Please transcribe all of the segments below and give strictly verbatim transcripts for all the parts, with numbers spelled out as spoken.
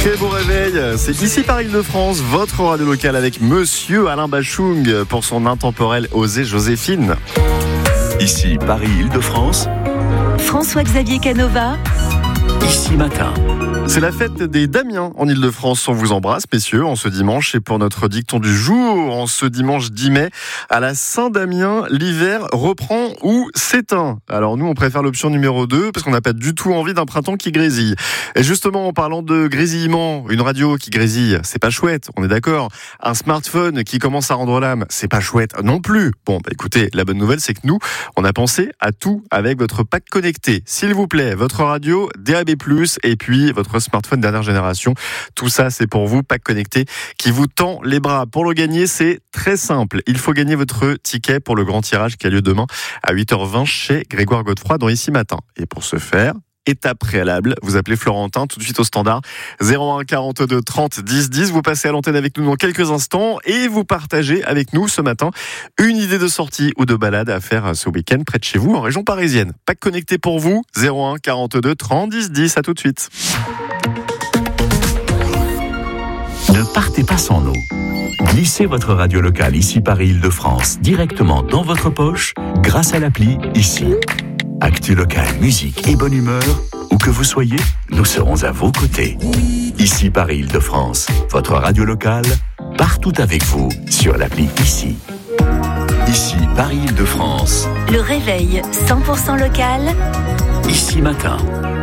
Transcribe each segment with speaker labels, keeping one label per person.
Speaker 1: Très beau réveil, c'est ici par Île-de-France, votre radio locale avec Monsieur Alain Bachung pour son intemporel Osez Joséphine.
Speaker 2: Ici Paris Île-de-France,
Speaker 3: François-Xavier Canova.
Speaker 2: Ici Matin.
Speaker 1: C'est la fête des Damiens en Île-de-France. On vous embrasse, messieurs, en ce dimanche. Et pour notre dicton du jour, en ce dimanche dix mai, à la Saint-Damien, l'hiver reprend ou s'éteint. Alors nous, on préfère l'option numéro deux parce qu'on n'a pas du tout envie d'un printemps qui grésille. Et justement, en parlant de grésillement, une radio qui grésille, c'est pas chouette, on est d'accord. Un smartphone qui commence à rendre l'âme, c'est pas chouette non plus. Bon, bah écoutez, la bonne nouvelle, c'est que nous, on a pensé à tout avec votre pack connecté. S'il vous plaît, votre radio D A B plus, et puis votre smartphone dernière génération. Tout ça, c'est pour vous, pack connecté, qui vous tend les bras. Pour le gagner, c'est très simple. Il faut gagner votre ticket pour le grand tirage qui a lieu demain à huit heures vingt chez Grégoire Godefroy dans Ici Matin. Et pour ce faire, étape préalable, vous appelez Florentin tout de suite au standard zéro un quarante-deux trente dix dix. Vous passez à l'antenne avec nous dans quelques instants et vous partagez avec nous ce matin une idée de sortie ou de balade à faire ce week-end près de chez vous en région parisienne. Pack connecté pour vous, zéro un quarante-deux trente dix dix. À tout de suite.
Speaker 2: Ne partez pas sans nous. Glissez votre radio locale Ici Paris Île-de-France directement dans votre poche grâce à l'appli Ici. Actu locale, musique et bonne humeur, où que vous soyez, nous serons à vos côtés. Ici Paris Île-de-France, votre radio locale, partout avec vous sur l'appli Ici. Ici Paris Île-de-France.
Speaker 3: Le réveil cent pour cent local.
Speaker 2: Ici Matin.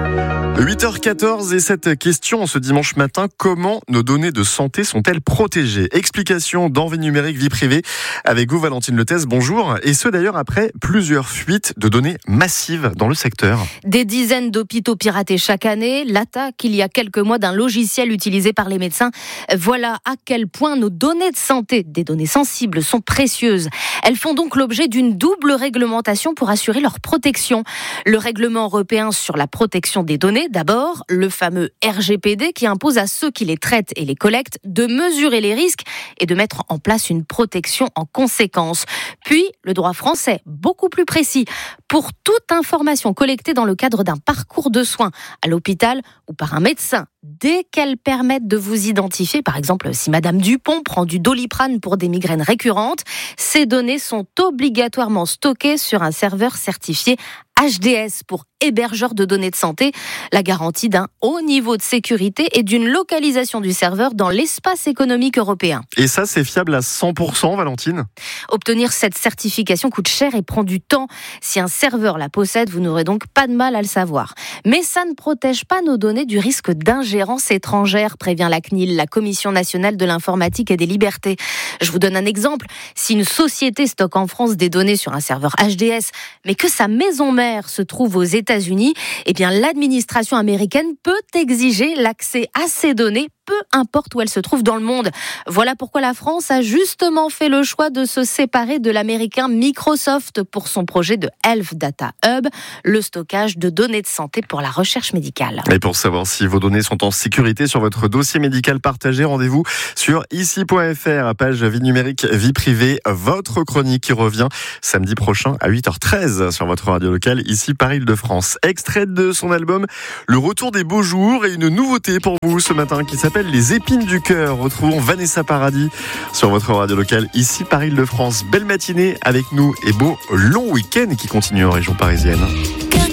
Speaker 1: huit heures quatorze et cette question ce dimanche matin, comment nos données de santé sont-elles protégées? Explication dans Vie numérique, vie privée avec vous Valentine Letès, bonjour. Et ce d'ailleurs après plusieurs fuites de données massives dans le secteur.
Speaker 4: Des dizaines d'hôpitaux piratés chaque année, l'attaque il y a quelques mois d'un logiciel utilisé par les médecins. Voilà à quel point nos données de santé, des données sensibles, sont précieuses. Elles font donc l'objet d'une double réglementation pour assurer leur protection. Le règlement européen sur la protection des données, d'abord, le fameux R G P D qui impose à ceux qui les traitent et les collectent de mesurer les risques et de mettre en place une protection en conséquence. Puis, le droit français, beaucoup plus précis. Pour toute information collectée dans le cadre d'un parcours de soins à l'hôpital ou par un médecin, dès qu'elles permettent de vous identifier, par exemple si Madame Dupont prend du Doliprane pour des migraines récurrentes, ces données sont obligatoirement stockées sur un serveur certifié H D S pour hébergeur de données de santé, la garantie d'un haut niveau de sécurité et d'une localisation du serveur dans l'espace économique européen.
Speaker 1: Et ça, c'est fiable à cent pour cent, Valentine ?
Speaker 4: Obtenir cette certification coûte cher et prend du temps. Si un serveur la possède, vous n'aurez donc pas de mal à le savoir. Mais ça ne protège pas nos données du risque d'ingérence étrangère, prévient la C N I L, la Commission nationale de l'informatique et des libertés. Je vous donne un exemple. Si une société stocke en France des données sur un serveur H D S, mais que sa maison mère se trouve aux États-Unis, eh bien l'administration américaine peut exiger l'accès à ces données, peu importe où elles se trouvent dans le monde. Voilà pourquoi la France a justement fait le choix de se séparer de l'américain Microsoft pour son projet de Health Data Hub, le stockage de données de santé pour la recherche médicale.
Speaker 1: Et pour savoir si vos données sont en sécurité sur votre dossier médical partagé, rendez-vous sur ici point f r, page vie numérique, vie privée, votre chronique qui revient samedi prochain à huit heures treize sur votre radio locale, ici Paris Île-de-France. Extrait de son album Le Retour des Beaux Jours et une nouveauté pour vous ce matin qui s'appelle Les Épines du Cœur. Retrouvons Vanessa Paradis sur votre radio locale, ici Paris Île-de-France. Belle matinée avec nous et beau long week-end qui continue en région parisienne.